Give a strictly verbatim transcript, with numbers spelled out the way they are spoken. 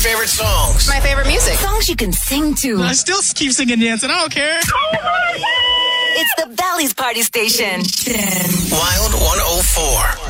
Favorite songs. My favorite music. Songs you can sing to. I still keep singing dancing. I don't care. It's the Bally's Party Station. Wild one oh four.